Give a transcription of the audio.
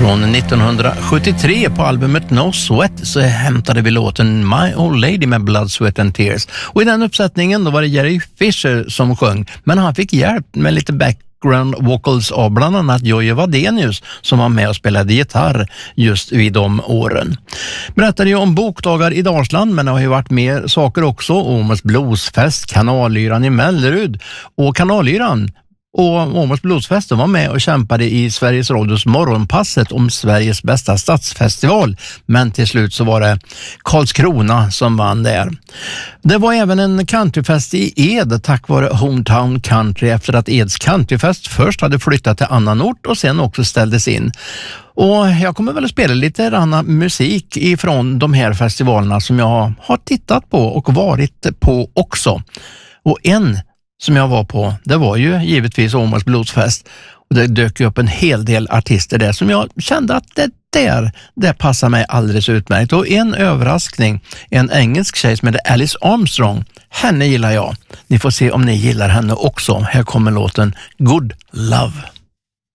Från 1973 på albumet No Sweat så hämtade vi låten My Old Lady med Blood, Sweat and Tears. Och i den uppsättningen då var det Jerry Fisher som sjöng, men han fick hjälp med lite background vocals av bland annat Jojje Wadenius som var med och spelade gitarr just vid de åren. Berättade ju om bokdagar i Dalsland, men det har ju varit mer saker också. Åmåls bluesfest, Kanalyran i Mellerud och Kanalyran och Åmåls bluesfest var med och kämpade i Sveriges Radios morgonpasset om Sveriges bästa stadsfestival, men till slut så var det Karlskrona som vann där. Det var även en countryfest i Ed tack vare Hometown Country efter att Eds countryfest först hade flyttat till annan ort och sen också ställdes in. Och jag kommer väl att spela lite annan musik ifrån de här festivalerna som jag har tittat på och varit på också. Och en som jag var på, det var ju givetvis Åmåls bluesfest. Och det dök upp en hel del artister där som jag kände att det passar mig alldeles utmärkt. Och en överraskning, en engelsk tjej som heter Alice Armstrong. Henne gillar jag. Ni får se om ni gillar henne också. Här kommer låten Good Love.